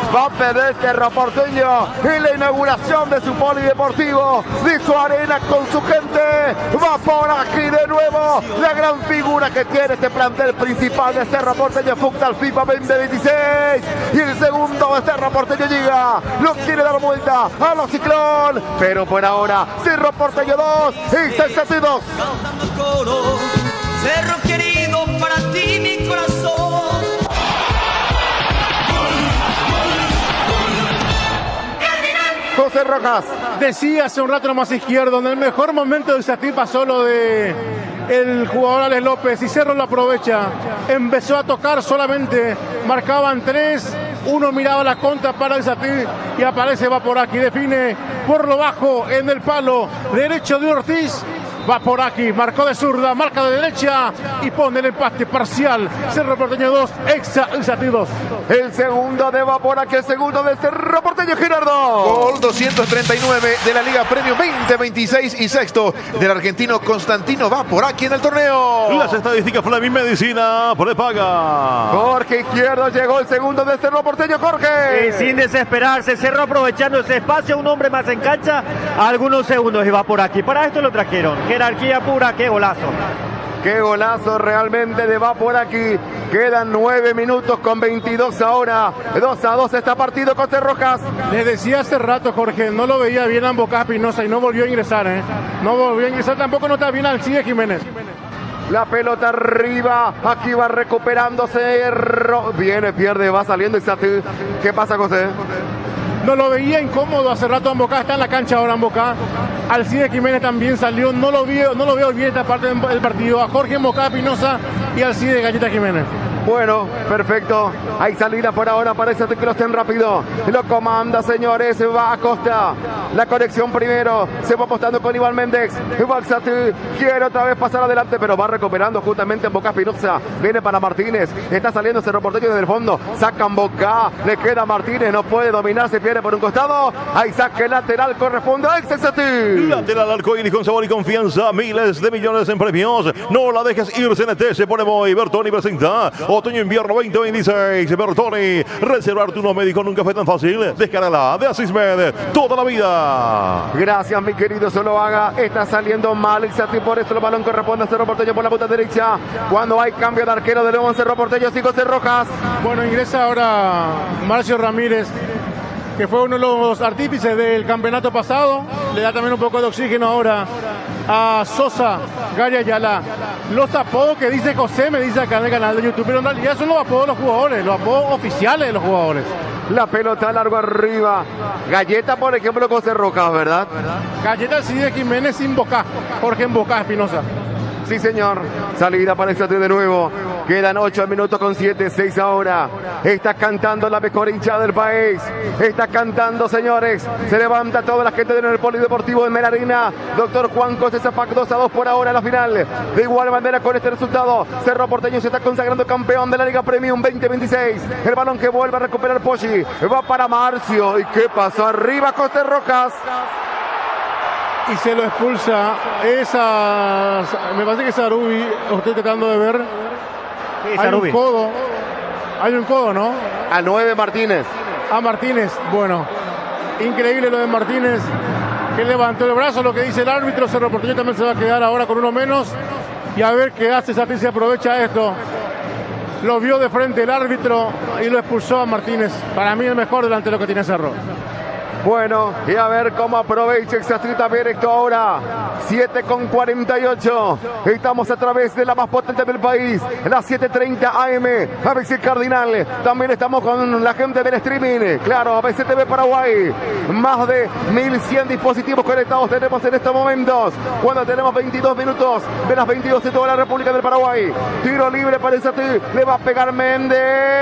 Va a perder Cerro Porteño en la inauguración de su polideportivo, de su arena con su gente. Va por aquí de nuevo la gran figura que tiene este plantel principal de Cerro Porteño Futsal FIFA 2026. Y el segundo de Cerro Porteño llega, lo quiere dar vuelta a los Ciclón, pero por ahora Cerro Porteño 2 y 62. Cerro querido, para ti mi corazón. José Rojas. Decía hace un rato nomás izquierdo, en el mejor momento del Satín pasó lo de el jugador Alex López y Cerro lo aprovecha. Empezó a tocar solamente, marcaban 3, uno miraba la contra para el Satín y aparece va por aquí, define por lo bajo en el palo derecho de Ortiz. Va por aquí, marcó de zurda, marca de derecha y pone el empate parcial. Cerro Porteño 2, Satín 2. El segundo de va por aquí, el segundo de Cerro Porteño, Girardo. Gol 239 de la Liga Premium 2026 y sexto del argentino Constantino va por aquí en el torneo. Las estadísticas Fleming Medicina prepaga. Jorge Izquierdo llegó el segundo de Cerro Porteño, Jorge. Y sin desesperarse, Cerro aprovechando ese espacio, un hombre más en cancha, algunos segundos y va por aquí. Para esto lo trajeron. Jerarquía pura, qué golazo. Qué golazo realmente de va por aquí. Quedan 9 minutos con 22 ahora. 2-2 está partido, José Rojas. Les decía hace rato, Jorge, no lo veía bien a Boca Espinosa y no volvió a ingresar, No volvió a ingresar, tampoco no está bien Alcide Jiménez. La pelota arriba, aquí va recuperándose. Viene, pierde, va saliendo y ¿qué pasa, José? No lo veía incómodo hace rato Ambocá, está en la cancha ahora Ambocá. Alcide Jiménez también salió, no lo veo bien esta parte del partido. A Jorge Ambocá Espinosa y Alcide Galleta Jiménez. Bueno, perfecto. Hay salida por ahora, parece que lo estén rápido. Lo comanda, señores, va a Costa. La conexión primero, se va apostando con Iván Méndez. Baxati quiere otra vez pasar adelante, pero va recuperando justamente en Boca Espinosa. Viene para Martínez, está saliendo Cerro Porteño desde el fondo. Sacan Boca, le queda Martínez, no puede dominar, se pierde por un costado. Hay saque lateral, corresponde a Exexati. Lateral Arcoíris con sabor y confianza, miles de millones en premios. No la dejes ir, CNT, se pone muy. Bertoni presenta Otoño-invierno 2026. Bertoni, reservar tu médico nunca fue tan fácil. Descárgala de Asismed toda la vida. Gracias, mi querido Zuluaga. Está saliendo mal Exexati, por eso el balón corresponde a Cerro Porteño por la punta derecha. Cuando hay cambio de arquero de nuevo en Cerro Porteño, sí, José Rojas. Bueno, ingresa ahora Marcio Ramírez, que fue uno de los artífices del campeonato pasado. Le da también un poco de oxígeno ahora a Sosa, Gary Ayala. Los apodos que dice José, me dice acá en el canal de YouTube, pero en realidad son los apodos de los jugadores, los apodos oficiales de los jugadores. La pelota largo arriba. Galleta, por ejemplo, José Rojas, ¿verdad? Galleta Alcide Jiménez sin Boca, Jorge en Boca Espinosa. Sí, señor. Salida para el de nuevo. Quedan 8 minutos con 7, 6 ahora. Está cantando la mejor hinchada del país. Está cantando, señores. Se levanta toda la gente del Polideportivo de Melarina. Doctor Juan José Zapac, 2-2 por ahora en la final. De igual manera con este resultado, Cerro Porteño se está consagrando campeón de la Liga Premium 2026. El balón que vuelve a recuperar Poggi. Va para Marcio. ¿Y qué pasó? Arriba, José Rojas. Y se lo expulsa. Me parece que es Sarubi, estoy tratando de ver. Sí, hay un codo, ¿no? A 9 Martínez. A Martínez, bueno. Increíble lo de Martínez, que levantó el brazo, lo que dice el árbitro. Cerro Porteño también se va a quedar ahora con uno menos. Y a ver qué hace Satín, se aprovecha esto. Lo vio de frente el árbitro y lo expulsó a Martínez. Para mí el mejor delantero que tiene Cerro. Bueno, y a ver cómo aprovecha Exexati también esto ahora. 7:48. Estamos a través de la más potente del país, las 7:30 AM. ABC Cardinal. También estamos con la gente del streaming. Claro, ABC TV Paraguay. Más de 1100 dispositivos conectados tenemos en estos momentos. Cuando tenemos 22 minutos de las 22 de toda la República del Paraguay. Tiro libre para Exexati. Le va a pegar Méndez.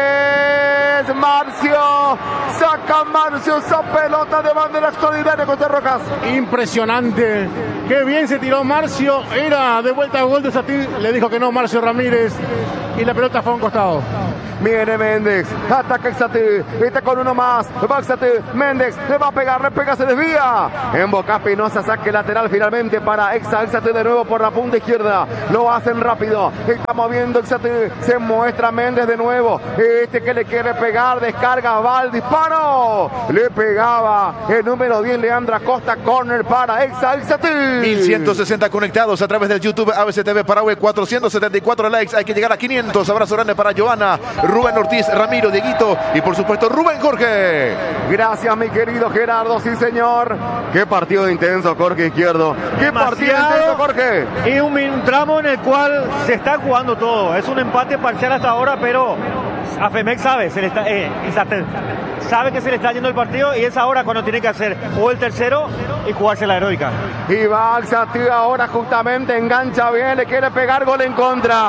Marcio. Saca Marcio esa pelota de bandera extraordinaria, José Rojas. Impresionante. Qué bien se tiró Marcio. Era de vuelta a gol de Satín. Le dijo que no Marcio Ramírez. Y la pelota fue a un costado. Viene Méndez. Ataca Exatí. Está con uno más. Va Exatí. Méndez le va a pegar. Le pega, se desvía. En Boca Espinosa, saque lateral finalmente para Exatí de nuevo por la punta izquierda. Lo hacen rápido. Está moviendo Exatí. Se muestra Méndez de nuevo. Este que le quiere pegar. Descarga. Va al disparo. Le pegaba el número 10 Leandro Acosta. Corner para Exatí. 1160 conectados a través del YouTube ABC TV Paraguay. 474 likes. Hay que llegar a 500. Abrazo grande para Joana, Rubén Ortiz, Ramiro, Dieguito y por supuesto Rubén Jorge. Gracias, mi querido Gerardo. Sí, señor. Qué partido intenso, Jorge Izquierdo. Qué partido intenso, Jorge. Y un tramo en el cual se está jugando todo. Es un empate parcial hasta ahora, pero Afemex sabe, sabe que se le está yendo el partido y es ahora cuando tiene que hacer o el tercero y jugarse la heroica. Y va Exatí ahora justamente, engancha bien, le quiere pegar, gol en contra.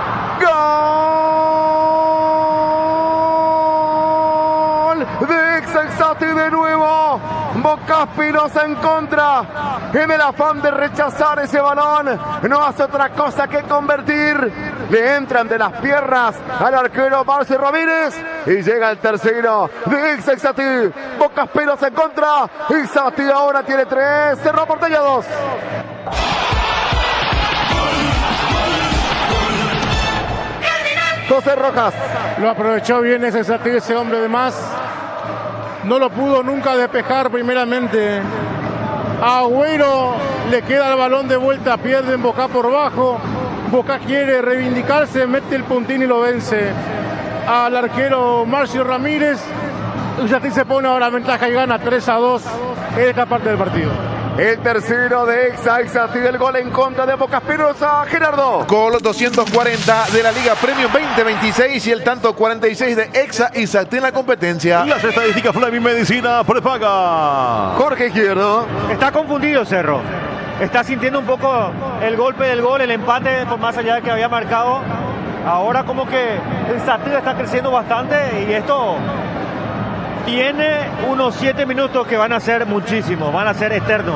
¡Gol! De Exatí de nuevo. Boca Espinosa en contra. En el afán de rechazar ese balón, no hace otra cosa que convertir. Le entran de las piernas al arquero Marcio Ramírez y llega el tercero de Exatí. Boca Espinosa en contra. Exatí ahora tiene 3. Cerro Porteño 2. José Rojas. Lo aprovechó bien Exatí, ese hombre de más. No lo pudo nunca despejar primeramente. Agüero le queda el balón de vuelta, pierde en Boca por bajo. Boca quiere reivindicarse, mete el puntín y lo vence al arquero Marcio Ramírez. Exatí se pone ahora ventaja y gana 3-2 en esta parte del partido. El tercero de Exatí, el gol en contra de Boca Espinosa, Gerardo. Gol 240 de la Liga Premium 2026 y el tanto 46 de Exatí en la competencia. Las estadísticas Fleming Medicina prepaga. Jorge Izquierdo. Está confundido Cerro. Está sintiendo un poco el golpe del gol, el empate, por más allá de que había marcado. Ahora como que Exatí está creciendo bastante y esto tiene unos 7 minutos que van a ser muchísimos, van a ser eternos.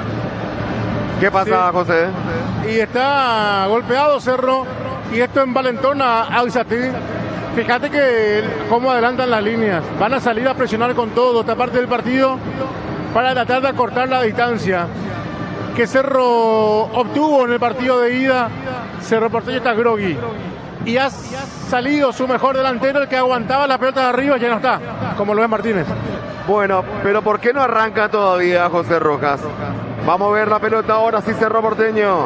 ¿Qué pasa, Sí. José? Y está golpeado Cerro y esto envalentona a Exatí. Fíjate que cómo adelantan las líneas. Van a salir a presionar con todo esta parte del partido para tratar de acortar la distancia que Cerro obtuvo en el partido de ida. Cerro Porteño está groggy y ha salido su mejor delantero, el que aguantaba la pelota de arriba, ya no está, como lo es Martínez. Bueno, pero ¿por qué no arranca todavía José Rojas? Vamos a ver la pelota ahora, sí, Cerro Porteño.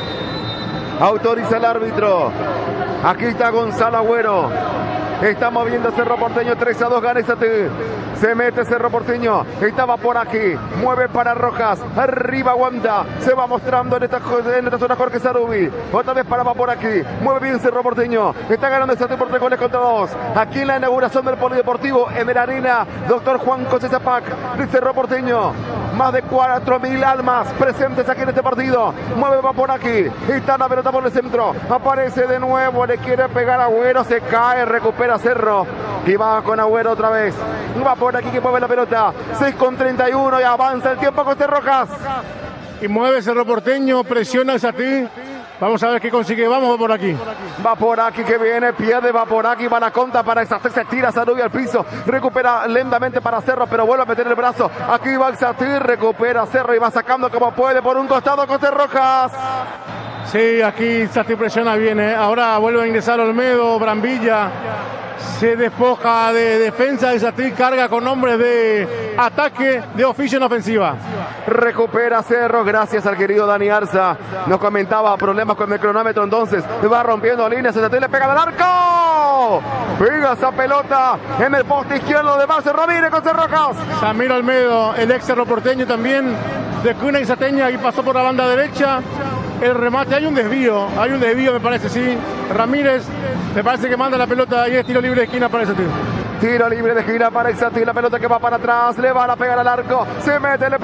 Autoriza el árbitro. Aquí está Gonzalo Agüero. Está moviendo Cerro Porteño, 3-2 gana Exatí. Se mete Cerro Porteño. Estaba por aquí. Mueve para Rojas. Arriba Wanda. Se va mostrando en esta zona Jorge Sarubi. Otra vez para va por aquí. Mueve bien Cerro Porteño. Está ganando Exatí por 3 goles contra 2. Aquí en la inauguración del Polideportivo en el Arena. Doctor Juan José Zapac de Cerro Porteño. Más de 4.000 almas presentes aquí en este partido. Mueve, va por aquí. Está la pelota por el centro. Aparece de nuevo. Le quiere pegar a Agüero. Se cae. Recupera Cerro. Y va con Agüero otra vez. Va por aquí que mueve la pelota. 6:31 y avanza el tiempo José Rojas. Y mueve Cerro Porteño, presiona Exatí. Vamos a ver qué consigue. Vamos por aquí. Va por aquí que viene, pierde, va por aquí, va la conta para Exatí, se tira Sarubi al piso, recupera lentamente para Cerro, pero vuelve a meter el brazo. Aquí va Exatí, recupera Cerro y va sacando como puede por un costado José Rojas. Sí, aquí Exatí presiona bien. Ahora vuelve a ingresar Olmedo, Brambilla. Se despoja de defensa, Exatí carga con hombres de ataque, de oficio en ofensiva. Recupera Cerro, gracias al querido Dani Arza. Nos comentaba problemas con el cronómetro, entonces va rompiendo líneas. Exatí le pega al arco. Pega esa pelota en el poste izquierdo de Marcio Ramírez con Cerro Rojas. Samir Olmedo, el ex Cerro Porteño también, de cuna exateña, y pasó por la banda derecha. El remate, hay un desvío me parece, sí. Ramírez, me parece que manda la pelota y es tiro libre de esquina para Exatí. Tiro libre de gira para Exati. La pelota que va para atrás. Le van a pegar al arco. Se mete, le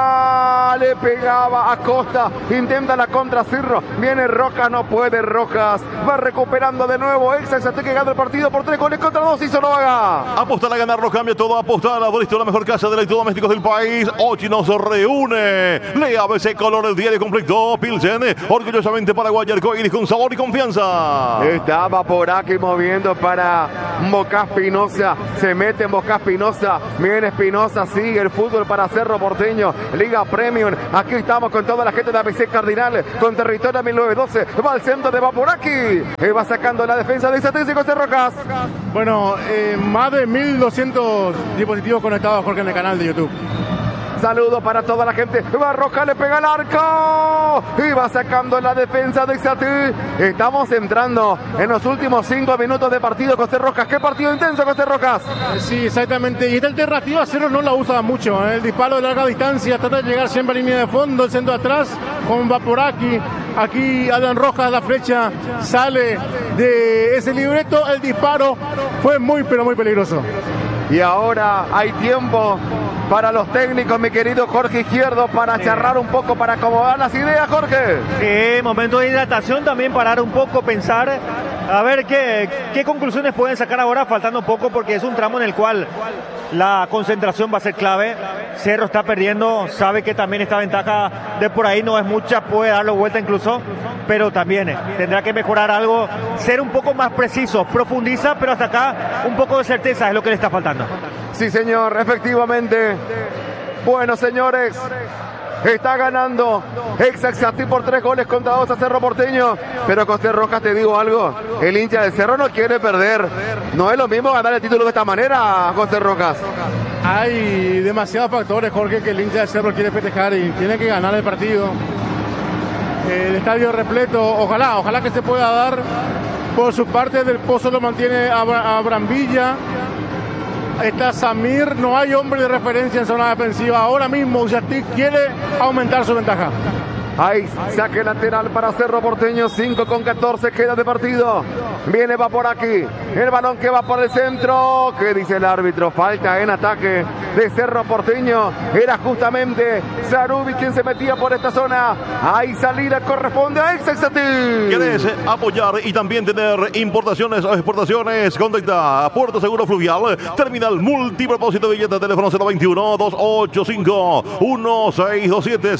pega. Le pegaba a Costa. Intenta la contra Cirro. Viene Rojas, no puede Rojas. Va recuperando de nuevo. Exati que gana el partido por 3 goles contra 2. Y solo haga. Apostar a ganar, lo cambia todo. Apostar a Bristol, la mejor casa de electrodomésticos del país. Hoy nos reúne. Le ABC Color, el diario completo. Pilsen, orgullosamente paraguayo, arcoíris con sabor y confianza. Estaba por aquí moviendo para Boca Espinosa. Se mete en Boca Espinosa. Viene Espinosa. Sigue el fútbol para Cerro Porteño. Liga Premium. Aquí estamos con toda la gente de ABC Cardinal. Con territorio 1912. Va al centro de Vaporaki. Va sacando la defensa de Exati José Rojas. Bueno, más de 1200 dispositivos conectados, Jorge, en el canal de YouTube. Saludos para toda la gente. Va Rojas, le pega al arco. Y va sacando la defensa de Exati. Estamos entrando en los últimos 5 minutos de partido, José Rojas. ¿Qué partido intenso, José Rojas? Sí, exactamente. Y esta alternativa Cerro no la usa mucho. El disparo de larga distancia, trata de llegar siempre a línea de fondo, el centro atrás, con Vaporaki. Aquí Adán Rojas, la flecha sale de ese libreto. El disparo fue muy, pero muy peligroso. Y ahora hay tiempo para los técnicos, mi querido Jorge Izquierdo, para charlar un poco, para acomodar las ideas, Jorge. Sí, momento de hidratación también, parar un poco, pensar, a ver qué conclusiones pueden sacar ahora, faltando poco, porque es un tramo en el cual la concentración va a ser clave. Cerro está perdiendo, sabe que también esta ventaja de por ahí no es mucha, puede darle vuelta incluso, pero también tendrá que mejorar algo, ser un poco más preciso, profundiza, pero hasta acá un poco de certeza es lo que le está faltando. Sí, señor, efectivamente. Bueno, señores, está ganando Exati por 3 goles contra 2 a Cerro Porteño. Pero José Rojas, te digo algo, el hincha del Cerro no quiere perder. No es lo mismo ganar el título de esta manera, José Rojas. Hay demasiados factores, Jorge, que el hincha del Cerro quiere festejar y tiene que ganar el partido. El estadio repleto, ojalá que se pueda dar. Por su parte, Del Pozo lo mantiene a Brambilla. Está Samir, no hay hombre de referencia en zona defensiva. Ahora mismo Usatic quiere aumentar su ventaja. Ahí saque lateral para Cerro Porteño, 5:14 queda de partido. Va por aquí, el balón que va por el centro. ¿Qué dice el árbitro? Falta en ataque de Cerro Porteño. Era justamente Sarubi quien se metía por esta zona. Ahí salida corresponde a Exati. ¿Quieres apoyar y también tener importaciones o exportaciones? Contacta a Puerto Seguro Fluvial, terminal multipropósito, billete, teléfono 021-285-1627,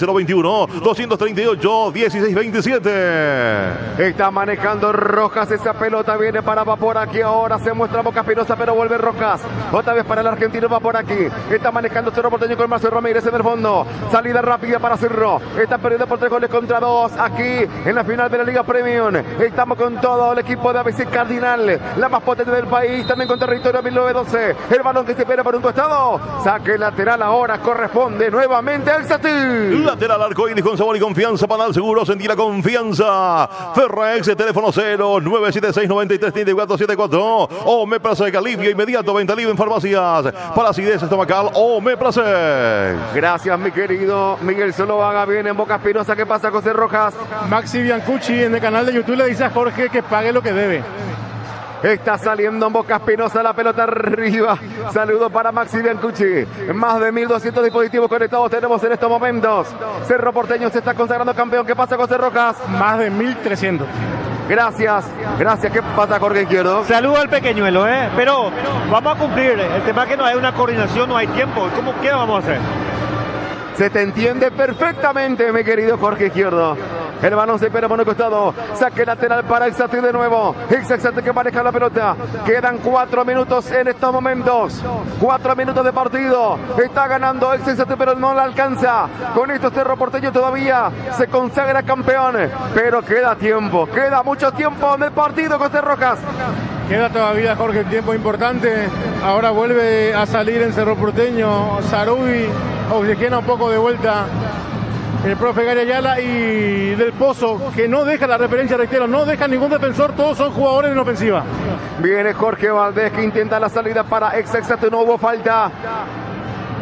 021-238-1627. Está manejando Rojas, esa pelota viene para Vaporaki. Ahora se muestra Boca Espinosa, pero vuelve Rojas. Otra vez para el argentino Vaporaki. Está manejando Cerro Porteño con Marcelo Ramírez en el fondo. Salida rápida para Cerro. Está perdiendo por 3 goles contra 2 aquí en la final de la Liga Premium. Estamos con todo el equipo de ABC Cardinal, la más potente del país, también con territorio 1912. El balón que se espera por un costado. Saque lateral ahora, corresponde nuevamente al Exati. Lateral arcoíris con sabor y confianza. Panal Seguro, sentí la confianza. Ferrex, teléfono 0-976-93-3474. Omeprazec, alivio inmediato, venta libre en farmacias. Para acidez estomacal, Omeprazec. Gracias, mi querido Miguel Zuluaga. Viene en Boca Espinosa. ¿Qué pasa, José Rojas? Maxi Biancucci en el canal de YouTube le dice a Jorge que pague lo que debe. Está saliendo en Boca Espinosa, la pelota arriba. Saludo para Maxi Biancucci. Más de 1200 dispositivos conectados tenemos en estos momentos. Cerro Porteño se está consagrando campeón. ¿Qué pasa, José Rojas? Más de 1300. Gracias. ¿Qué pasa, Jorge Izquierdo? Saludo al pequeñuelo, pero vamos a cumplir. El tema es que no hay una coordinación, no hay tiempo. ¿Qué vamos a hacer? Se te entiende perfectamente, mi querido Jorge Izquierdo. El balón se espera por un costado. Saque lateral para Exati de nuevo. Exati que maneja la pelota. Quedan 4 minutos en estos momentos. 4 minutos de partido. Está ganando Exati, pero no la alcanza. Con esto Cerro Porteño todavía se consagra campeón. Pero queda tiempo. Queda mucho tiempo en el partido, José Rojas. Queda todavía, Jorge, el tiempo importante. Ahora vuelve a salir en Cerro Porteño Sarubi. Oxigena un poco de vuelta el profe Gary Ayala y Del Pozo, que no deja la referencia, reitero, no deja ningún defensor, todos son jugadores en ofensiva. Viene Jorge Valdés que intenta la salida para Exati, no hubo falta.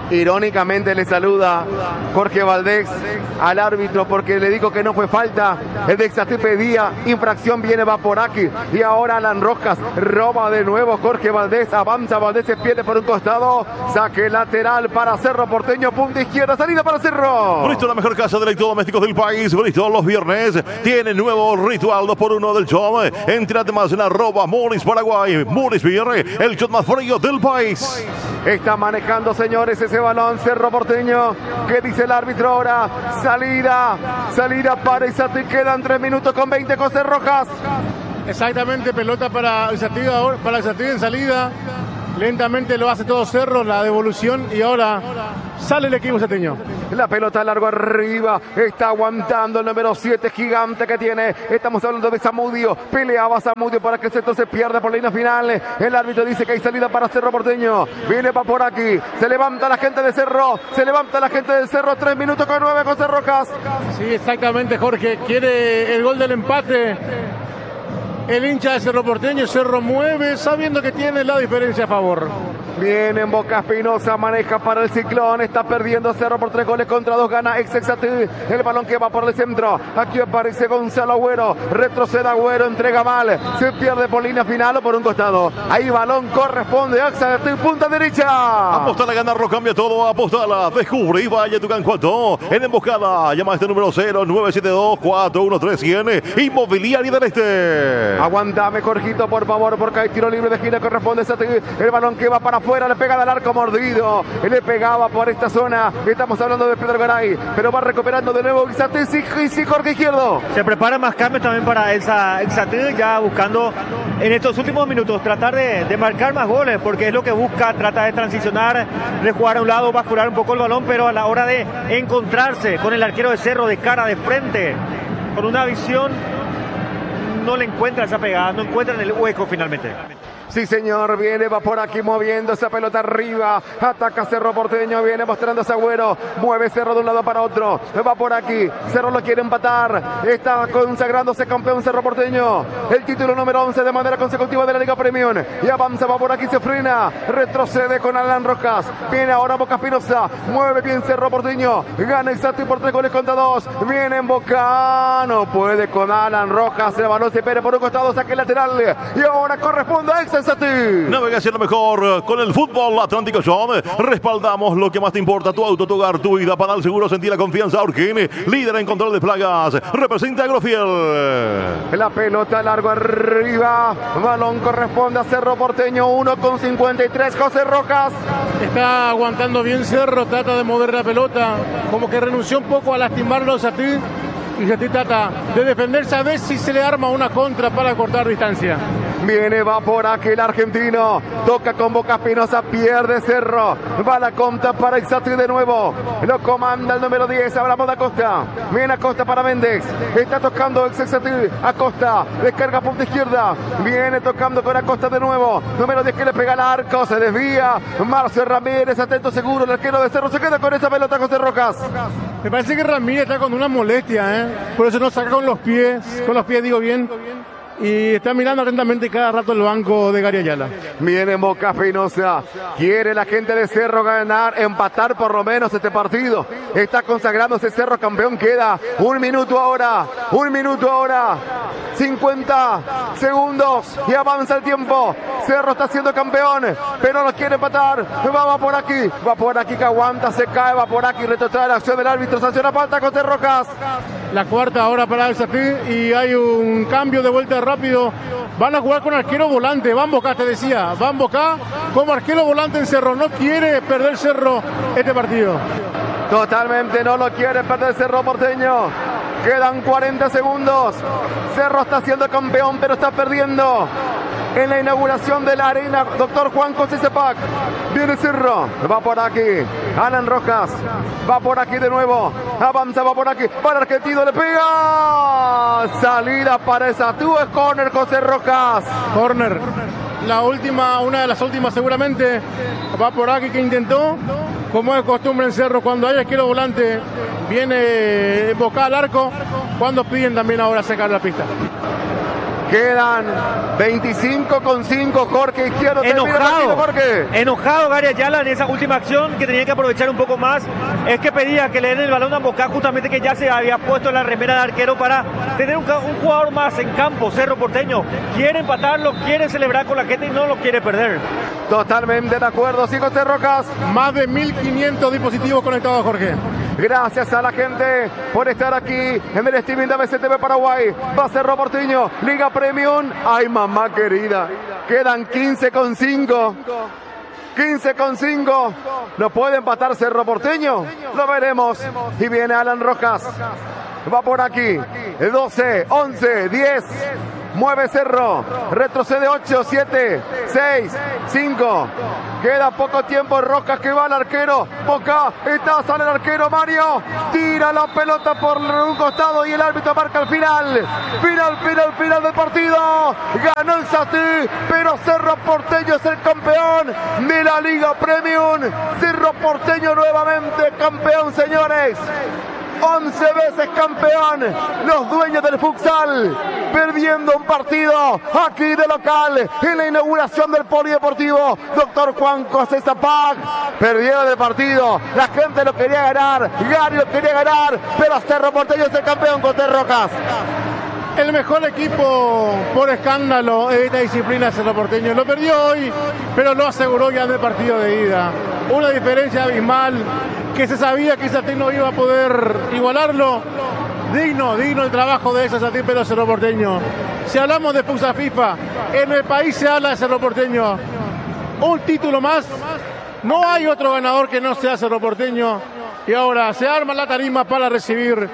Irónicamente le saluda Jorge Valdés al árbitro porque le dijo que no fue falta. El de Exatí pedía infracción, viene Vaporaki y ahora Alan Rojas roba de nuevo Jorge Valdés, avanza Valdés, se pierde por un costado, saque lateral para Cerro Porteño, punta izquierda, salida para Cerro. Bristol, la mejor casa de electrodomésticos del país. Bristol los viernes tiene nuevo ritual 2x1 del show. Entrate más en @Moris Paraguay. Moris Beer, el shot más frío del país. Está manejando, señores, ese balón Cerro Porteño. ¿Qué dice el árbitro ahora? Salida para Exatí. Quedan 3 minutos con 20 con Cerro Rojas. Exactamente, pelota para Exatí en salida. Lentamente lo hace todo Cerro, la devolución, y ahora sale el equipo exateño. La pelota largo arriba, está aguantando el número 7 gigante que tiene. Estamos hablando de Zamudio, peleaba Zamudio para que el centro se pierda por la línea final. El árbitro dice que hay salida para Cerro Porteño. Viene para por aquí, se levanta la gente de Cerro, 3 minutos con 9 con Cerro Rojas. Sí, exactamente, Jorge, quiere el gol del empate. El hincha de Cerro Porteño, Cerro mueve sabiendo que tiene la diferencia a favor. Viene en Boca Espinosa, maneja para el Ciclón, está perdiendo Cerro por 3 goles contra 2, gana Exatí. El balón que va por el centro, aquí aparece Gonzalo Agüero, retrocede Agüero, entrega mal, se pierde por línea final o por un costado. Ahí balón corresponde a Exatí, punta derecha. Apostala, ganarlo, cambia todo, apostala, descubre y vaya tu cancuato. En emboscada, llama a este número 0972-413-100, Inmobiliaria del Este. Aguantame, Jorgito, por favor, porque hay tiro libre de esquina, corresponde a Exatí. El balón que va para afuera, le pega al arco mordido, le pegaba por esta zona. Estamos hablando de Pedro Garay, pero va recuperando de nuevo Exatí, sí, Jorge Izquierdo. Se preparan más cambios también para Exatí, ya buscando en estos últimos minutos tratar de marcar más goles, porque es lo que busca, trata de transicionar, de jugar a un lado, bascular un poco el balón, pero a la hora de encontrarse con el arquero de Cerro de cara, de frente, con una visión, no le encuentra esa pegada, no encuentran el hueco finalmente. Sí, señor, va por aquí moviendo esa pelota arriba, ataca Cerro Porteño, viene mostrando a Agüero, mueve Cerro de un lado para otro, va por aquí, Cerro lo quiere empatar, está consagrándose campeón Cerro Porteño, el título número 11 de manera consecutiva de la Liga Premium, y avanza, va por aquí, se frena, retrocede con Alan Rojas, viene ahora Boca Espinosa, mueve bien Cerro Porteño, gana Exatí por 3 goles contra 2, viene en Boca, no puede con Alan Rojas, el balón se pierde por un costado, saque lateral, y ahora corresponde a Exatí. Navegación lo mejor con el fútbol Atlántico Show. Respaldamos lo que más te importa, tu auto, tu hogar, tu vida. Para el seguro, sentir la confianza. Urquín, líder en control de plagas. Representa Agrofiel. La pelota largo arriba. Balón corresponde a Cerro Porteño. 1:53. José Rojas. Está aguantando bien Cerro. Trata de mover la pelota. Como que renunció un poco a lastimarlo a Exatí. Y Exatí trata de defenderse a ver si se le arma una contra para cortar distancia. Viene, va por aquí el argentino. Toca con Boca Espinosa, pierde Cerro. Va la conta para Exatí de nuevo. Lo comanda el número 10, hablamos de Acosta. Viene Acosta para Méndez. Está tocando Exatí. Acosta, descarga punta izquierda. Viene tocando con Acosta de nuevo. Número 10 que le pega al arco, se desvía. Marcio Ramírez, atento seguro. El arquero de Cerro se queda con esa pelota, José Rojas. Me parece que Ramírez está con una molestia, por eso no saca con los pies digo bien. Y está mirando atentamente cada rato el banco de Gary Ayala. Viene Boca Espinosa. Quiere la gente de Cerro ganar, empatar por lo menos este partido. Está consagrándose Cerro campeón. Queda 1 minuto ahora. 50 segundos y avanza el tiempo. Cerro está siendo campeón, pero lo quiere empatar. Va por aquí que aguanta, se cae, va por aquí, retrotrae la acción del árbitro, sanciona falta con Cerro Rojas. La cuarta ahora para Exatí y hay un cambio de vuelta rápido. Van a jugar con arquero volante. Van Boca, te decía. Van Boca como arquero volante en Cerro. No quiere perder Cerro este partido. Totalmente no lo quiere perder Cerro Porteño. Quedan 40 segundos. Cerro está siendo campeón, pero está perdiendo. En la inauguración de la arena, doctor Juan José Cepac. Viene Cerro, va por aquí. Alan Rojas, va por aquí de nuevo. Avanza, va por aquí. Para Argentino, le pega. Salida para Exatí, es córner, José Rojas. Córner. Una de las últimas seguramente. Va por aquí que intentó. Como es costumbre en Cerro, cuando hay arquero volante, viene Boca al arco. Cuando piden también ahora sacar la pista. Quedan 25,5. Jorge Izquierdo. Enojado Gary Ayala en esa última acción, que tenía que aprovechar un poco más. Es que pedía que le den el balón a Boca, justamente que ya se había puesto en la remera de arquero para tener un jugador más en campo. Cerro Porteño quiere empatarlo, quiere celebrar con la gente y no lo quiere perder. Totalmente de acuerdo, sí, José Rocas. Más de 1.500 dispositivos conectados, Jorge. Gracias a la gente por estar aquí en el streaming de ABCTV Paraguay. Va Cerro Porteño, Liga Premium. Ay, mamá querida. Quedan 15,5. 15,5. ¿No puede empatar Cerro Porteño? Lo veremos. Y viene Alan Rojas. Va por aquí. 12, 11, 10. Mueve Cerro. Retrocede 8, 7, 6, 5. Queda poco tiempo. Rojas que va al arquero. Boca. Sale el arquero Mario. Tira la pelota por un costado y el árbitro marca el final. Final del partido. Ganó el Satí, pero Cerro Porteño es el campeón de la Liga Premium. Cerro Porteño nuevamente campeón, señores. 11 veces campeón, los dueños del futsal, perdiendo un partido aquí de local en la inauguración del Polideportivo Dr. Juan José Zapac. Perdieron el partido, la gente lo quería ganar, Gary lo quería ganar, pero Cerro Porteño es el campeón con José Rojas. El mejor equipo por escándalo en esta disciplina Cerro Porteño. Lo perdió hoy, pero lo aseguró ya en el partido de ida. Una diferencia abismal que se sabía que Satí no iba a poder igualarlo. Digno el trabajo de ese Satí, pero Cerro Porteño. Si hablamos de futsal FIFA, en el país se habla de Cerro Porteño. Un título más. No hay otro ganador que no sea Cerro Porteño. Y ahora se arma la tarima para recibir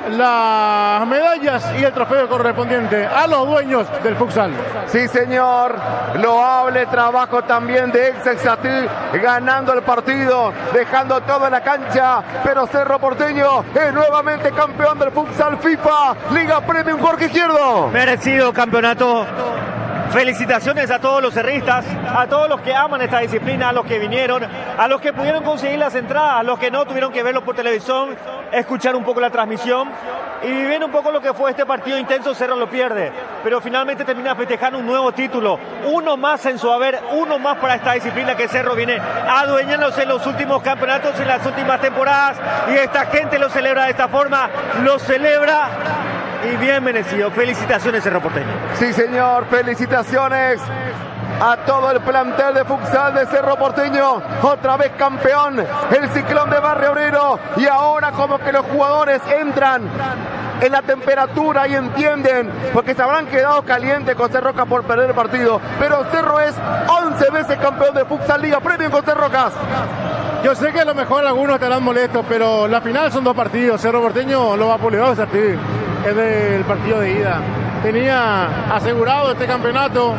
las medallas y el trofeo correspondiente a los dueños del futsal. Sí, señor. Loable trabajo también de Exatí, ganando el partido, dejando todo en la cancha. Pero Cerro Porteño es nuevamente campeón del futsal FIFA Liga Premium. Jorge Izquierdo. Merecido campeonato. Felicitaciones a todos los cerristas, a todos los que aman esta disciplina, a los que vinieron, a los que pudieron conseguir las entradas, a los que no tuvieron que verlo por televisión, escuchar un poco la transmisión y vivir un poco lo que fue este partido intenso. Cerro lo pierde, pero finalmente termina festejando un nuevo título, uno más en su haber, uno más para esta disciplina que Cerro viene adueñándose en los últimos campeonatos, en las últimas temporadas, y esta gente lo celebra de esta forma, lo celebra. Y bien merecido. Felicitaciones, Cerro Porteño. Sí, señor. Felicitaciones a todo el plantel de futsal de Cerro Porteño. Otra vez campeón, el Ciclón de Barrio Obrero. Y ahora como que los jugadores entran en la temperatura y entienden, porque se habrán quedado calientes con José Rojas por perder el partido. Pero Cerro es 11 veces campeón de futsal Liga Premium con José Rojas. Yo sé que a lo mejor algunos estarán molestos, pero la final son 2 partidos. Cerro Porteño lo va a pulir, es del partido de ida. Tenía asegurado este campeonato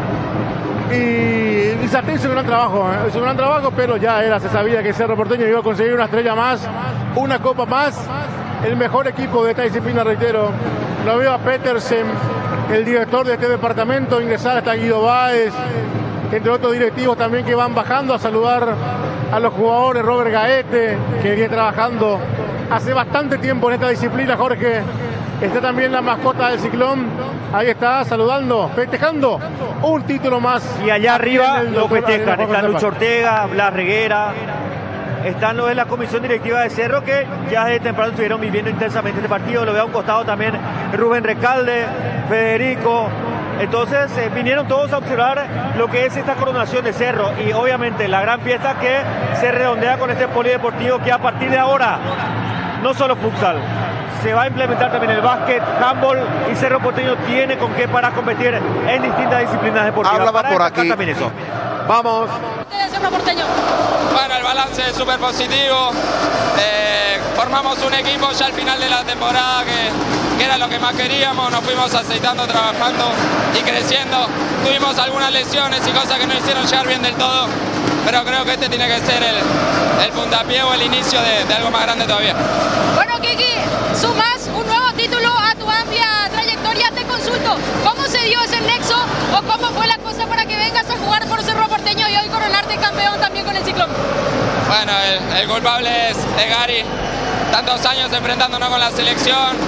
y Satí hizo un gran trabajo, pero ya se sabía que Cerro Porteño iba a conseguir una estrella más, una copa más, el mejor equipo de esta disciplina, reitero. Lo veo a Petersen, el director de este departamento, ingresar hasta Guido Báez, entre otros directivos también que van bajando a saludar a los jugadores. Robert Gaete, que viene trabajando hace bastante tiempo en esta disciplina, Jorge. Está también la mascota del Ciclón, ahí está saludando, festejando un título más. Y allá arriba lo festejan, está Lucho Ortega, Blas Reguera, están los de la comisión directiva de Cerro, que ya desde temprano estuvieron viviendo intensamente este partido. Lo veo a un costado también Rubén Recalde, Federico. Entonces vinieron todos a observar lo que es esta coronación de Cerro y obviamente la gran fiesta que se redondea con este polideportivo, que a partir de ahora no solo futsal, se va a implementar también el básquet, handball, y Cerro Porteño tiene con qué para competir en distintas disciplinas deportivas. Hablaba por aquí. También eso. Vamos. Cerro Porteño. Bueno, el balance es súper positivo. Formamos un equipo ya al final de la temporada que era lo que más queríamos. Nos fuimos aceitando, trabajando y creciendo. Tuvimos algunas lesiones y cosas que no hicieron llegar bien del todo, pero creo que este tiene que ser el puntapié o el inicio de algo más grande todavía. Bueno, Kiki, sumas un nuevo título a tu amplia trayectoria. Te consulto, ¿cómo se dio ese nexo o cómo fue la cosa para que vengas a jugar por Cerro Porteño y hoy coronarte campeón también con el Ciclón? Bueno, el culpable es Gary. Tantos años enfrentándonos con la selección,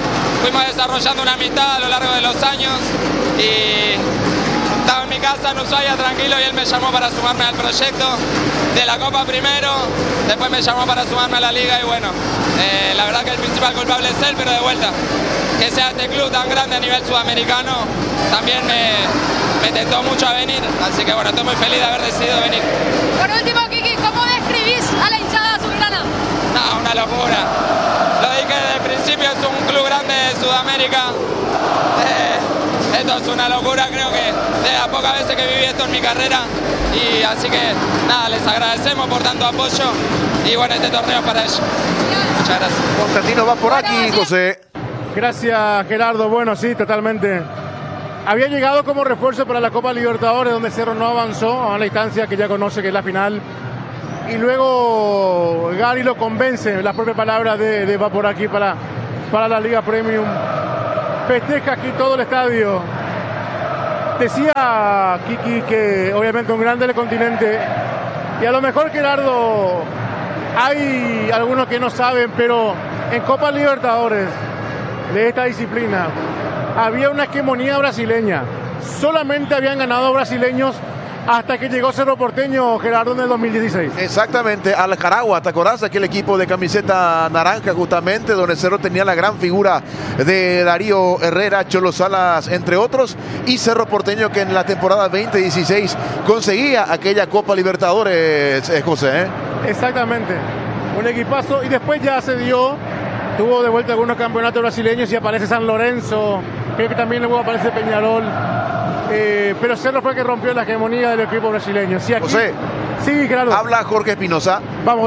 fuimos desarrollando una amistad a lo largo de los años y estaba en mi casa en Ushuaia tranquilo y él me llamó para sumarme al proyecto de la Copa primero, después me llamó para sumarme a la Liga y bueno, la verdad que el principal culpable es él, pero de vuelta, que sea este club tan grande a nivel sudamericano, también me tentó mucho a venir, así que bueno, estoy muy feliz de haber decidido venir. Por último, Kiki, ¿cómo describís a la hinchada azulgrana? No, una locura. Lo dije desde el principio, es un club grande de Sudamérica. Esto es una locura, creo que de las pocas veces que viví esto en mi carrera. Y así que nada, les agradecemos por tanto apoyo. Y bueno, este torneo es para ellos. Muchas gracias. Constantino va por aquí, José. Gracias, Gerardo. Bueno, sí, totalmente. Había llegado como refuerzo para la Copa Libertadores, donde Cerro no avanzó a la instancia que ya conoce, que es la final. Y luego Gary lo convence, las propias palabras de va por aquí para la Liga Premium. Festeja aquí todo el estadio. Decía Kiki que obviamente un grande del continente. Y a lo mejor, Gerardo, hay algunos que no saben, pero en Copa Libertadores de esta disciplina había una hegemonía brasileña. Solamente habían ganado brasileños hasta que llegó Cerro Porteño, Gerardo, en el 2016. Exactamente, al Jaragua, ¿te acordás? Aquel equipo de camiseta naranja, justamente, donde Cerro tenía la gran figura de Darío Herrera, Cholo Salas, entre otros, y Cerro Porteño, que en la temporada 2016 conseguía aquella Copa Libertadores, José. Exactamente, un equipazo, y después ya se dio, tuvo de vuelta algunos campeonatos brasileños y aparece San Lorenzo, creo que también luego aparece Peñarol. Pero Cerro fue el que rompió la hegemonía del equipo brasileño. Sí, aquí, José, sí, claro. Habla Jorge Espinosa. Vamos.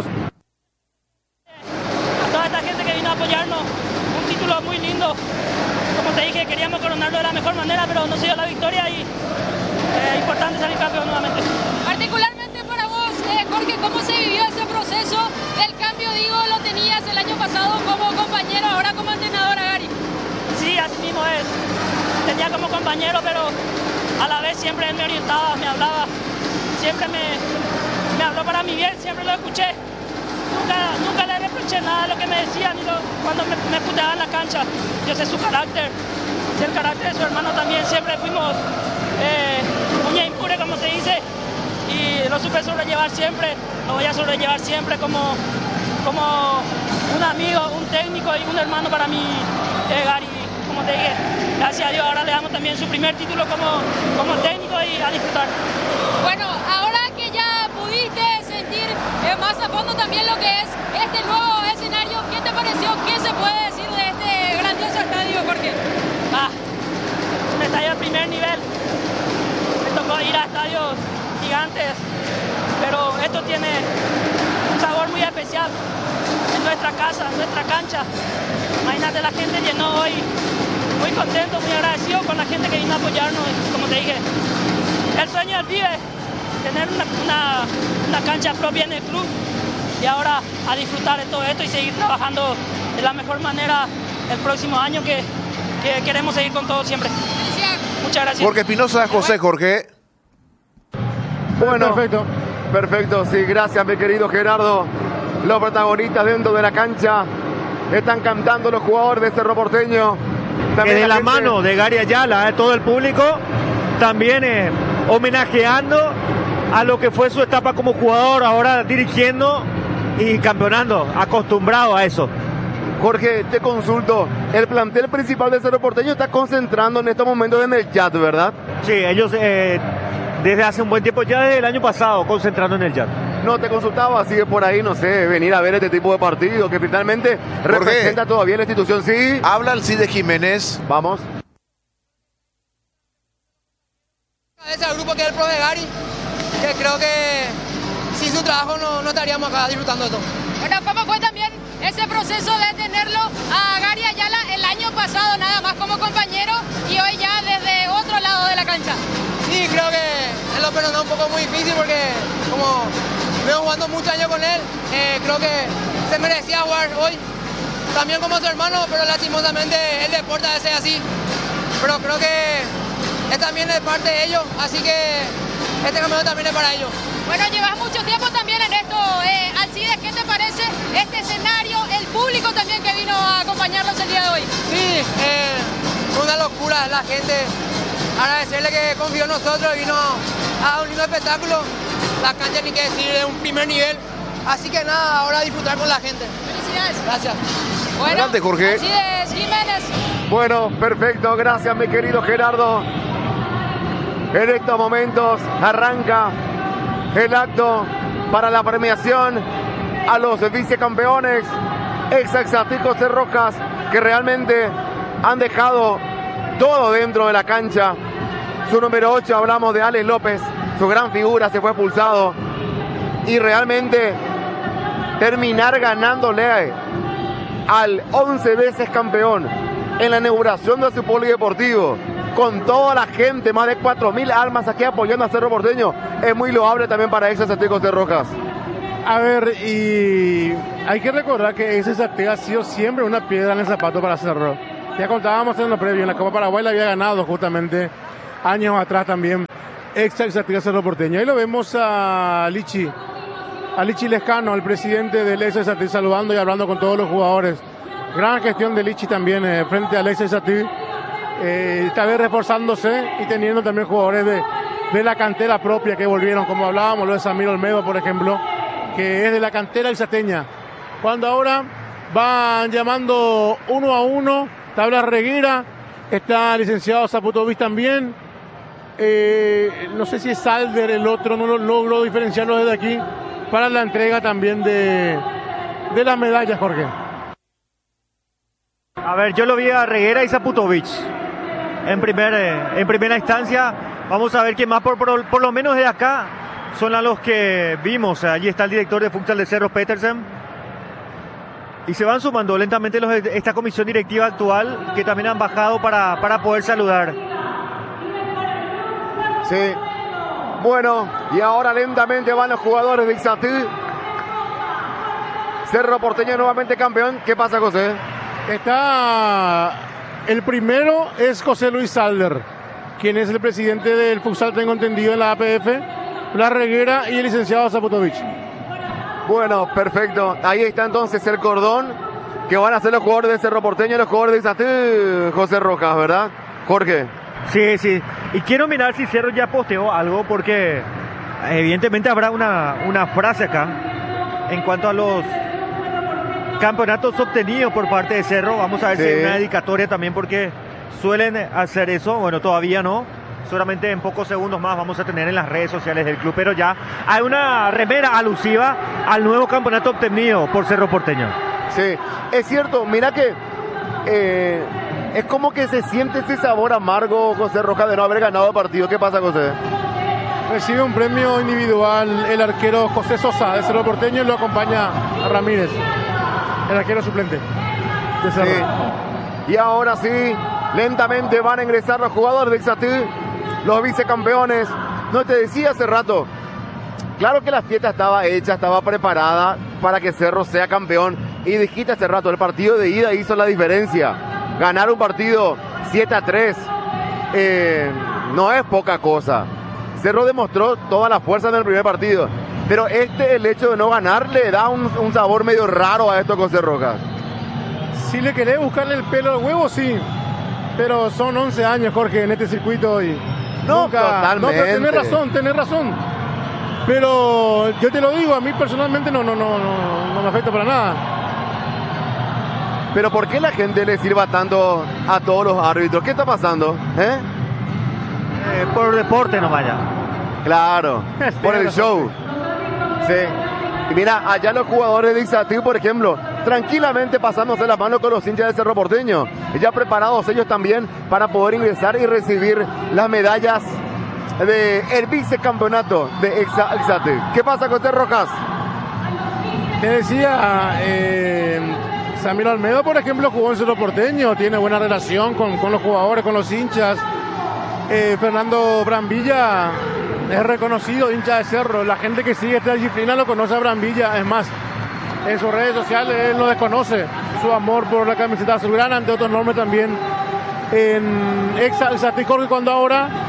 A toda esta gente que vino a apoyarnos, un título muy lindo. Como te dije, queríamos coronarlo de la mejor manera, pero no se dio la victoria y es importante salir campeón nuevamente. Particularmente para vos, Jorge, ¿cómo se vivió ese proceso del cambio? Digo, lo tenías el año pasado como compañero, ahora como entrenador, Gary. Sí, así mismo es. Tenía como compañero, pero a la vez siempre él me orientaba, me hablaba, siempre me habló para mi bien, siempre lo escuché. Nunca le reproché nada de lo que me decía, ni cuando me puteaba en la cancha. Yo sé su carácter, sé el carácter de su hermano también, siempre fuimos uña impure, como se dice, y lo supe sobrellevar siempre, lo voy a sobrellevar siempre como un amigo, un técnico y un hermano para mí, Gary. Como te dije, gracias a Dios, ahora le damos también su primer título como técnico y a disfrutar. Bueno, ahora que ya pudiste sentir más a fondo también lo que es este nuevo escenario, ¿qué te pareció? ¿Qué se puede decir de este grandioso estadio, Jorge? Un estadio de primer nivel. Me tocó ir a estadios gigantes, pero esto tiene un sabor muy especial. En nuestra casa, en nuestra cancha. Imagínate, la gente llenó hoy. Muy contento, muy agradecido con la gente que vino a apoyarnos. Como te dije, el sueño del pibe, tener una cancha propia en el club y ahora a disfrutar de todo esto y seguir trabajando de la mejor manera el próximo año que queremos seguir con todo siempre. Muchas gracias. Jorge Espinosa, José Jorge. Bueno, perfecto, sí, gracias mi querido Gerardo. Los protagonistas dentro de la cancha están cantando los jugadores de Cerro Porteño. También de la mano de Gary Ayala, todo el público también homenajeando a lo que fue su etapa como jugador, ahora dirigiendo y campeonando, acostumbrado a eso. Jorge, te consulto, el plantel principal de Cerro Porteño está concentrando en estos momentos en el Jazz, ¿verdad? Sí, ellos desde hace un buen tiempo, ya desde el año pasado, concentrando en el Jazz. No, te consultaba, así que por ahí, no sé, venir a ver este tipo de partido que finalmente representa todavía la institución, ¿sí? Habla Alcide Jiménez. Vamos. Es el grupo que es el profe Gary, que creo que sin su trabajo no estaríamos acá disfrutando de todo. Bueno, ¿cómo fue también ese proceso de tenerlo a Gary Ayala el año pasado nada más como compañero y hoy ya desde otro lado de la cancha? Sí, creo que es lo personal un poco muy difícil porque como vengo jugando muchos años con él, creo que se merecía jugar hoy. También como su hermano, pero lastimosamente el deporte a veces es así. Pero creo que es también de parte de ellos, así que este campeonato también es para ellos. Bueno, llevas mucho tiempo también en esto, Alcides, ¿qué te parece este escenario, el público también que vino a acompañarlos el día de hoy? Sí, fue una locura la gente, agradecerle que confió en nosotros, vino a un lindo espectáculo, la cancha ni que decir, es un primer nivel, así que nada, ahora a disfrutar con la gente. Felicidades. Gracias. Bueno, Adelante, Jorge. Alcides Jiménez. Bueno, perfecto, gracias mi querido Gerardo. En estos momentos arranca el acto para la premiación a los vicecampeones ex-Exatí José Rojas, que realmente han dejado todo dentro de la cancha. Su número 8, hablamos de Alex López, su gran figura, se fue expulsado. Y realmente terminar ganándole al 11 veces campeón en la inauguración de su polideportivo, con toda la gente, más de 4.000 almas aquí apoyando a Cerro Porteño, es muy loable también para ex-Exatí José Rojas. A ver, y hay que recordar que ex-Exatí ha sido siempre una piedra en el zapato para Cerro. Ya contábamos en lo previo, en la Copa Paraguay la había ganado justamente años atrás también ex-Exatí Cerro Porteño. Ahí lo vemos a Lichi Lescano, el presidente del ex-Exatí, saludando y hablando con todos los jugadores. Gran gestión de Lichi también frente al ex-Exatí. Esta vez reforzándose y teniendo también jugadores de la cantera propia que volvieron, como hablábamos, lo de Samir Olmedo, por ejemplo, que es de la cantera exateña. Cuando ahora van llamando uno a uno, tabla Reguera, está el licenciado Zaputovic también, no sé si es Salder el otro, no logro diferenciarlo desde aquí, para la entrega también de las medallas, Jorge. A ver, yo lo vi a Reguera y Zaputovic en primera instancia. Vamos a ver quién más, por lo menos de acá, son a los que vimos. Allí está el director de futsal de Cerro, Petersen. Y se van sumando lentamente esta comisión directiva actual, que también han bajado para poder saludar. Sí. Bueno, y ahora lentamente van los jugadores de Exatí. Cerro Porteño nuevamente campeón. ¿Qué pasa, José? El primero es José Luis Salder, quien es el presidente del futsal, tengo entendido, en la APF, la Reguera y el licenciado Zaputovic. Bueno, perfecto. Ahí está entonces el cordón que van a ser los jugadores de Cerro Porteño y los jugadores de Exatí, José Rojas, ¿verdad, Jorge? Sí, sí. Y quiero mirar si Cerro ya posteó algo, porque evidentemente habrá una frase acá en cuanto a los campeonatos obtenidos por parte de Cerro. Vamos a ver si hay una dedicatoria también, porque suelen hacer eso. Bueno, todavía no. Solamente en pocos segundos más vamos a tener en las redes sociales del club, pero ya hay una remera alusiva al nuevo campeonato obtenido por Cerro Porteño. Sí, es cierto. Mira que es como que se siente ese sabor amargo, José Rojas, de no haber ganado el partido. ¿Qué pasa, José? Recibe un premio individual el arquero José Sosa de Cerro Porteño, y lo acompaña a Ramírez, el arquero suplente de Cerro. Sí. Y ahora sí, lentamente van a ingresar los jugadores de Exatí, los vicecampeones. No, te decía hace rato, claro que la fiesta estaba hecha, estaba preparada para que Cerro sea campeón. Y dijiste hace rato, el partido de ida hizo la diferencia. Ganar un partido 7-3 no es poca cosa. Cerro demostró toda la fuerza en el primer partido, pero el hecho de no ganar le da un sabor medio raro a esto, José Rojas. Si le querés buscarle el pelo al huevo, sí, pero son 11 años, Jorge, en este circuito y nunca... Totalmente. No, pero tenés razón, pero yo te lo digo, a mí personalmente no me afecta para nada. Pero ¿por qué la gente le sirva tanto a todos los árbitros? ¿Qué está pasando? Por deporte nomás ya. Claro, por el show. Sí. Y mira, allá los jugadores de Exatí, por ejemplo, tranquilamente pasándose la mano con los hinchas de Cerro Porteño. Y ya preparados ellos también para poder ingresar y recibir las medallas del vicecampeonato de Exatí. ¿Qué pasa, José Rojas? Te decía, Samir Olmedo, por ejemplo, jugó en Cerro Porteño, tiene buena relación con los jugadores, con los hinchas. Fernando Brambilla es reconocido hincha de Cerro. La gente que sigue esta disciplina lo conoce a Brambilla. Es más, en sus redes sociales él lo desconoce, su amor por la camiseta azulgrana, ante otros nombres también en Exatí, Jorge, cuando ahora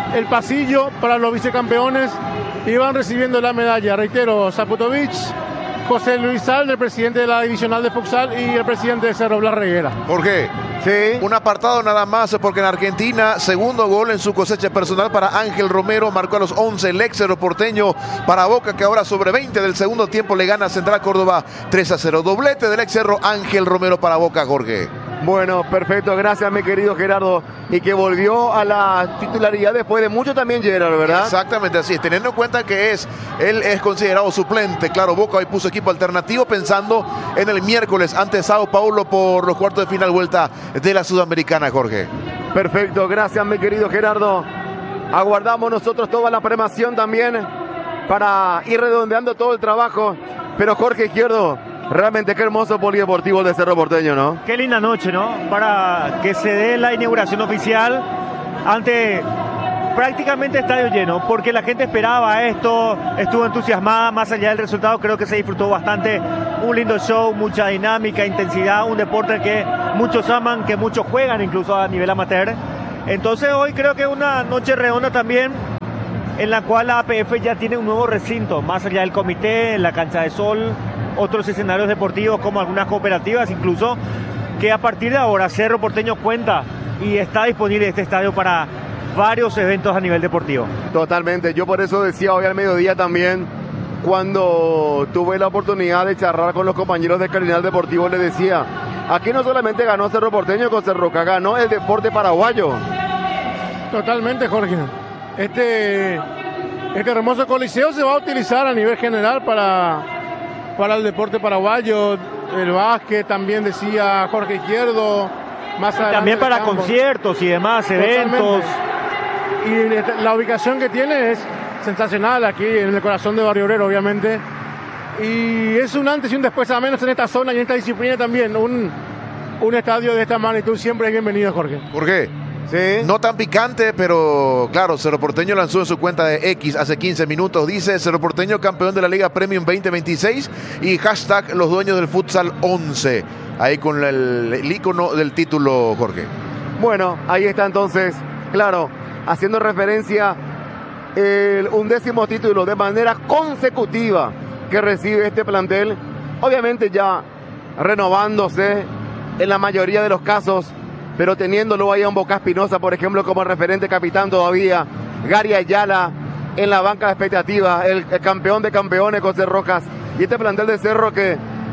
el pasillo para los vicecampeones y van recibiendo la medalla. Reitero, Zaputovich, José Luis Salde, el presidente de la divisional de futsal, y el presidente de Cerro Blas Reguera. Jorge, Sí. un apartado nada más, porque en Argentina, segundo gol en su cosecha personal para Ángel Romero, marcó a los 11 el ex Cerro Porteño para Boca, que ahora sobre 20 del segundo tiempo le gana a Central Córdoba 3-0. Doblete del ex Cerro Ángel Romero para Boca, Jorge. Bueno, perfecto, gracias mi querido Gerardo. Y que volvió a la titularidad después de mucho también Gerardo, ¿verdad? Exactamente así es, teniendo en cuenta que él es considerado suplente. Claro, Boca hoy puso equipo alternativo pensando en el miércoles ante Sao Paulo por los cuartos de final vuelta de la Sudamericana, Jorge. Perfecto, gracias mi querido Gerardo. Aguardamos nosotros toda la premación también para ir redondeando todo el trabajo. Pero Jorge Izquierdo, realmente qué hermoso polideportivo de Cerro Porteño, ¿no? Qué linda noche, ¿no? Para que se dé la inauguración oficial ante prácticamente estadio lleno, porque la gente esperaba esto, estuvo entusiasmada, más allá del resultado creo que se disfrutó bastante, un lindo show, mucha dinámica, intensidad, un deporte que muchos aman, que muchos juegan incluso a nivel amateur. Entonces hoy creo que una noche redonda también, en la cual la APF ya tiene un nuevo recinto, más allá del comité, en la cancha de sol, otros escenarios deportivos como algunas cooperativas incluso, que a partir de ahora Cerro Porteño cuenta y está disponible este estadio para varios eventos a nivel deportivo. Totalmente, yo por eso decía hoy al mediodía también, cuando tuve la oportunidad de charlar con los compañeros de Carinal Deportivo, les decía, aquí no solamente ganó Cerro Porteño con Cerroca, ganó el deporte paraguayo. Totalmente, Jorge. Este hermoso coliseo se va a utilizar a nivel general para el deporte paraguayo, el básquet, también decía Jorge Izquierdo, más adelante también para campo. Conciertos y demás, eventos. Y la ubicación que tiene es sensacional, aquí en el corazón de Barrio Obrero, obviamente. Y es un antes y un después, a menos en esta zona y en esta disciplina también. Un estadio de esta magnitud siempre es bienvenido, Jorge. ¿Por qué? Sí. No tan picante, pero claro, Cerro Porteño lanzó en su cuenta de X hace 15 minutos, dice Cerro Porteño campeón de la Liga Premium 2026 y hashtag los dueños del futsal 11, ahí con el icono del título, Jorge. Bueno, ahí está entonces, claro, haciendo referencia el 11º título de manera consecutiva que recibe este plantel, obviamente ya renovándose en la mayoría de los casos, pero teniéndolo ahí a un Boca Espinosa, por ejemplo, como referente capitán todavía, Gary Ayala en la banca de expectativa, el campeón de campeones, José Rojas, y este plantel de Cerro que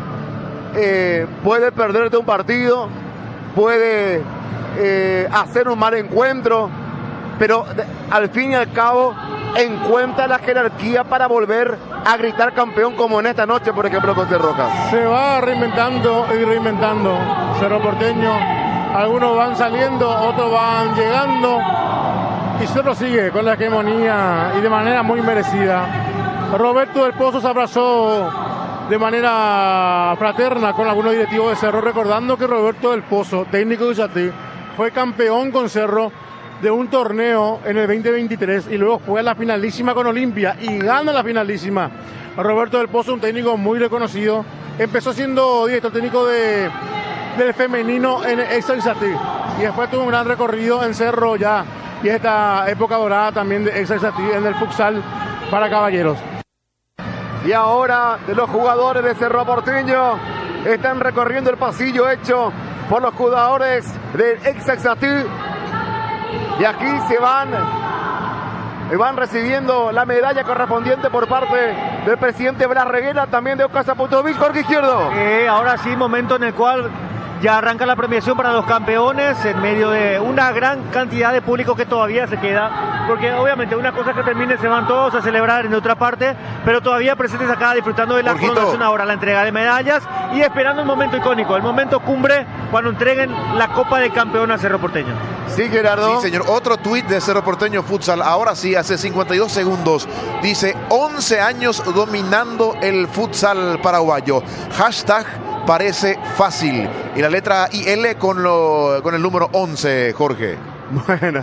puede perderte un partido, puede hacer un mal encuentro, pero al fin y al cabo encuentra la jerarquía para volver a gritar campeón, como en esta noche, por ejemplo, José Rojas. Se va reinventando y reinventando Cerro Porteño. Algunos van saliendo, otros van llegando y Cerro sigue con la hegemonía y de manera muy merecida. Roberto del Pozo se abrazó de manera fraterna con algunos directivos de Cerro, recordando que Roberto del Pozo, técnico de Usatí, fue campeón con Cerro de un torneo en el 2023 y luego fue a la finalísima con Olimpia y gana la finalísima. Roberto del Pozo, un técnico muy reconocido, empezó siendo director técnico del femenino en Excelsiatí y después tuvo un gran recorrido en Cerro ya y esta época dorada también de Excelsiatí en el futsal para caballeros. Y ahora de los jugadores de Cerro Porteño están recorriendo el pasillo hecho por los jugadores del Excelsiatí y aquí se van recibiendo la medalla correspondiente por parte del presidente Blas Reguera, también de Oscar Zaputovich. Jorge Izquierdo. Ahora sí, momento en el cual ya arranca la premiación para los campeones en medio de una gran cantidad de público que todavía se queda, porque obviamente una cosa que termine se van todos a celebrar en otra parte, pero todavía presentes acá disfrutando de la coronación, ahora la entrega de medallas y esperando el momento icónico, el momento cumbre cuando entreguen la Copa de Campeón a Cerro Porteño. Sí, Gerardo. Sí, señor. Otro tuit de Cerro Porteño Futsal, ahora sí, hace 52 segundos. Dice, 11 años dominando el futsal paraguayo. Hashtag parece fácil. Y la letra IL con el número 11, Jorge. Bueno,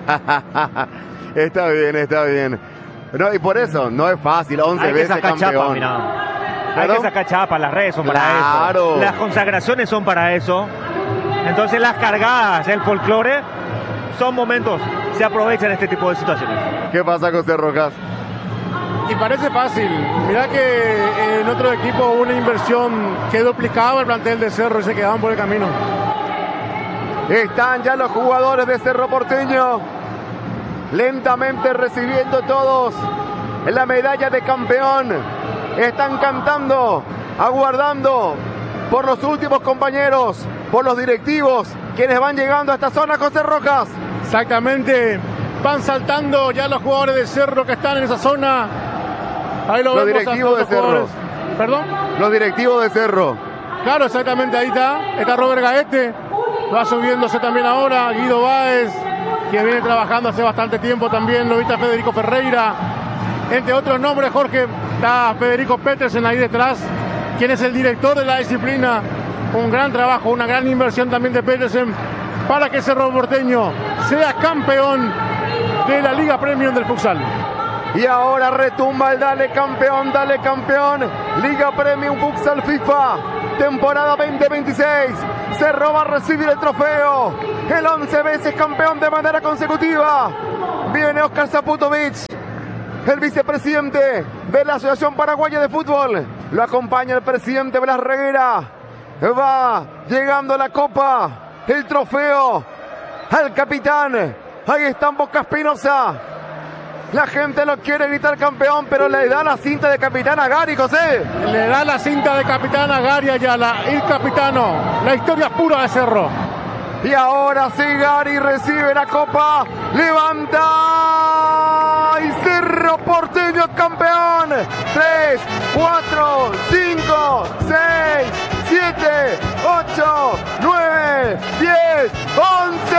está bien. No, y por eso, no es fácil, 11 veces campeón. Chapa, mira. Hay que sacar chapa, las redes son para eso. Las consagraciones son para eso. Entonces las cargadas, el folclore, son momentos, se aprovechan este tipo de situaciones. ¿Qué pasa, José Rojas? Y parece fácil. Mirá que en otro equipo hubo una inversión que duplicaba el plantel de Cerro y se quedaban por el camino. Están ya los jugadores de Cerro Porteño lentamente recibiendo todos la medalla de campeón. Están cantando, aguardando por los últimos compañeros, por los directivos, quienes van llegando a esta zona, José Rojas. Exactamente. Van saltando ya los jugadores de Cerro que están en esa zona. Ahí lo los vemos directivos de Cerro. ¿Perdón? Los directivos de Cerro. Claro, exactamente, ahí está. Está Robert Gaete. Va subiéndose también ahora. Guido Báez, que viene trabajando hace bastante tiempo también. Lo viste Federico Ferreira. Entre otros nombres, Jorge, está Federico Petersen ahí detrás, quien es el director de la disciplina. Un gran trabajo, una gran inversión también de Petersen para que Cerro Porteño sea campeón de la Liga Premium del futsal. Y ahora retumba el dale campeón, Liga Premium Futsal FIFA, temporada 2026. Cerro va a recibir el trofeo, el 11 veces campeón de manera consecutiva. Viene Oscar Zaputovic, el vicepresidente de la Asociación Paraguaya de Fútbol. Lo acompaña el presidente Blas Reguera. Va llegando la copa, el trofeo al capitán. Ahí está Boca Espinosa. La gente lo quiere gritar campeón, pero le da la cinta de capitán a Gary, José. Le da la cinta de capitán a Gary Ayala, el capitano. La historia pura de Cerro. Y ahora sí, Gary recibe la copa. Levanta. Y Cerro Porteño campeón. 3, 4, 5, 6, 7, 8, 9, 10, 11.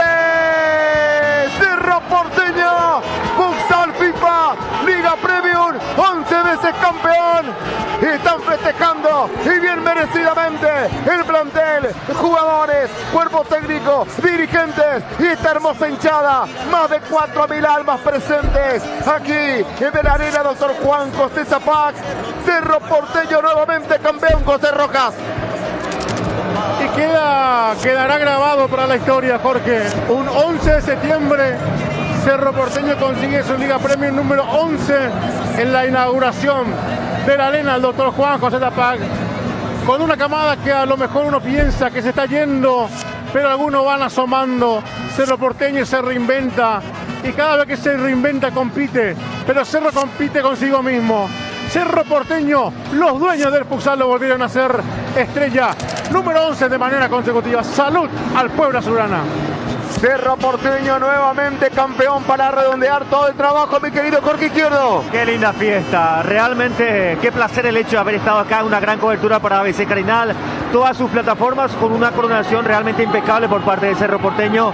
Cerro Porteño, Futsal FIFA, Liga Premium, 11 veces campeón. Están festejando y bien merecidamente el plantel, jugadores, cuerpo técnico, dirigentes y esta hermosa hinchada. Más de 4.000 almas presentes aquí en la arena Dr. Juan José Zapac. Cerro Porteño nuevamente campeón, José Rojas. Y quedará grabado para la historia, Jorge. Un 11 de septiembre, Cerro Porteño consigue su Liga Premium número 11 en la inauguración de la arena del Dr. Juan José Zapac, con una camada que a lo mejor uno piensa que se está yendo, pero algunos van asomando. Cerro Porteño se reinventa y cada vez que se reinventa compite, pero Cerro compite consigo mismo. Cerro Porteño, los dueños del futsal lo volvieron a ser estrella número 11 de manera consecutiva. Salud al pueblo azulgrana. Cerro Porteño nuevamente campeón para redondear todo el trabajo, mi querido Jorge Izquierdo. Qué linda fiesta, realmente qué placer el hecho de haber estado acá, una gran cobertura para ABC Carinal, todas sus plataformas con una coronación realmente impecable por parte de Cerro Porteño.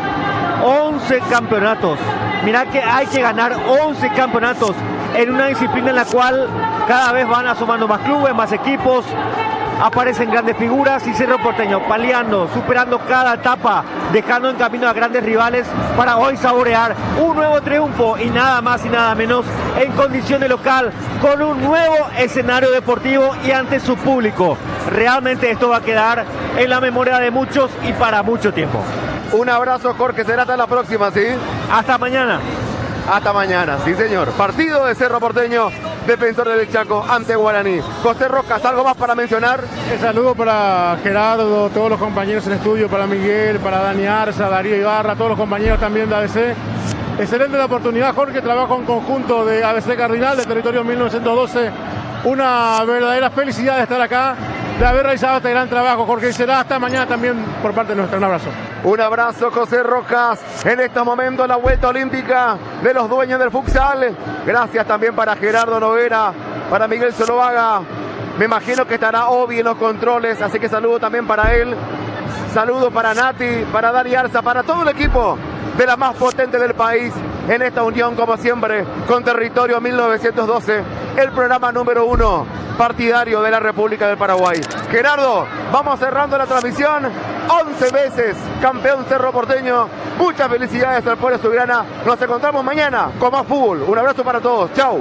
11 campeonatos, mirá que hay que ganar 11 campeonatos en una disciplina en la cual cada vez van asomando más clubes, más equipos, aparecen grandes figuras y Cerro Porteño paliando, superando cada etapa, dejando en camino a grandes rivales para hoy saborear un nuevo triunfo y nada más y nada menos en condición de local, con un nuevo escenario deportivo y ante su público. Realmente esto va a quedar en la memoria de muchos y para mucho tiempo. Un abrazo, Jorge, será hasta la próxima, ¿sí? Hasta mañana. Hasta mañana, sí señor. Partido de Cerro Porteño, Defensor del Chaco ante Guaraní. José Rojas, ¿algo más para mencionar? El saludo para Gerardo, todos los compañeros en estudio, para Miguel, para Dani Arza, Darío Ibarra, todos los compañeros también de ABC. Excelente la oportunidad, Jorge, trabajo en conjunto de ABC Cardinal, de territorio 1912. Una verdadera felicidad de estar acá, de haber realizado este gran trabajo, Jorge. Y será hasta mañana también por parte de nuestra. Un abrazo. Un abrazo, José Rojas. En estos momentos la vuelta olímpica de los dueños del futsal. Gracias también para Gerardo Noguera, para Miguel Zoloaga. Me imagino que estará Obi en los controles, así que saludo también para él. Saludo para Nati, para Dani Arza, para todo el equipo de la más potente del país en esta unión, como siempre, con Territorio 1912, el programa número 1 partidario de la República del Paraguay. Gerardo, vamos cerrando la transmisión. 11 veces campeón Cerro Porteño. Muchas felicidades al pueblo azulgrana. Nos encontramos mañana con más fútbol. Un abrazo para todos. Chau.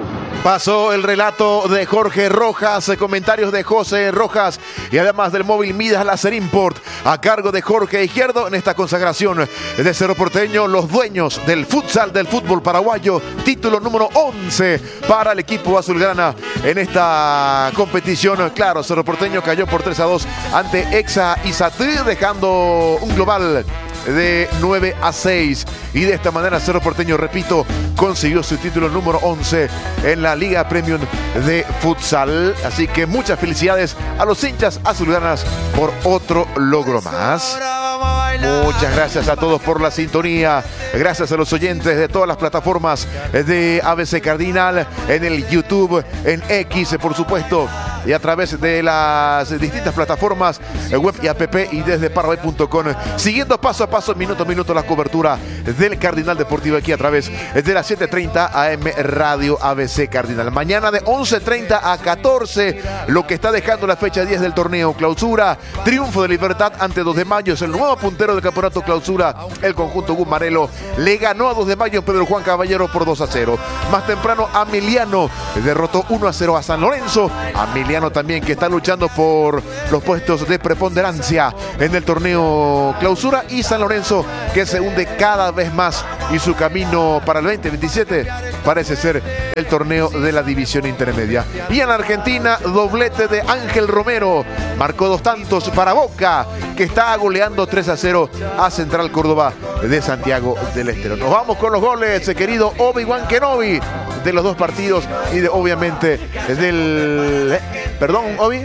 Pasó el relato de Jorge Rojas, comentarios de José Rojas y además del móvil Midas Láser Import a cargo de Jorge Izquierdo en esta consagración de Cerro Porteño, los dueños del futsal del fútbol paraguayo, título número 11 para el equipo azulgrana en esta competición. Claro, Cerro Porteño cayó por 3-2 ante Exa Izatí, dejando un global de 9-6 y de esta manera Cerro Porteño, repito, consiguió su título número 11 en la Liga Premium de Futsal. Así que muchas felicidades a los hinchas azulgranas por otro logro más. Muchas gracias a todos por la sintonía. Gracias a los oyentes de todas las plataformas de ABC Cardinal, en el YouTube, en X, por supuesto, y a través de las distintas plataformas web y app y desde Paraguay.com, siguiendo paso a paso, minuto a minuto, la cobertura del Cardinal Deportivo aquí a través de las 7:30 AM Radio ABC Cardinal. Mañana de 11:30 a 14, lo que está dejando la fecha 10 del torneo Clausura. Triunfo de Libertad ante 2 de Mayo, es el nuevo puntero del campeonato Clausura. El conjunto Gumarelo le ganó a 2 de Mayo Pedro Juan Caballero por 2-0. Más temprano, Ameliano derrotó 1-0 a San Lorenzo. Ameliano también, que está luchando por los puestos de preponderancia en el torneo Clausura, y San Lorenzo, que se hunde cada vez más y su camino para el 2027 parece ser el torneo de la división intermedia. Y en Argentina, doblete de Ángel Romero, marcó 2 tantos para Boca, que está goleando 3-0 a Central Córdoba de Santiago del Estero. Nos vamos con los goles, querido Obi-Wan Kenobi, de los 2 partidos y de, obviamente, del... Perdón, Obi.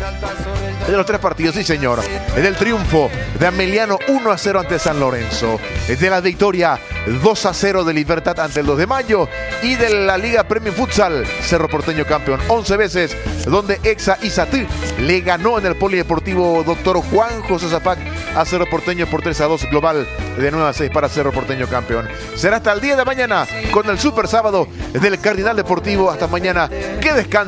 De los 3 partidos, sí señor. Del triunfo de Ameliano 1-0 ante San Lorenzo. De la victoria 2-0 de Libertad ante el 2 de Mayo. Y de la Liga Premium Futsal, Cerro Porteño campeón 11 veces, donde Exa Izatí le ganó en el Polideportivo Dr. Juan José Zapac a Cerro Porteño por 3-2, global de 9-6 para Cerro Porteño campeón. Será hasta el día de mañana con el Super Sábado del Cardinal Deportivo. Hasta mañana, que descanse.